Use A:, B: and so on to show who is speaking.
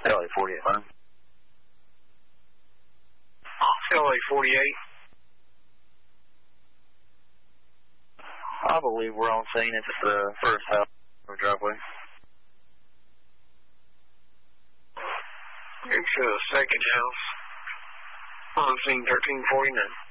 A: LA 48, man.
B: LA 48.
A: I believe we're on scene. It's the first house or driveway.
B: It's the second house. On scene 1349.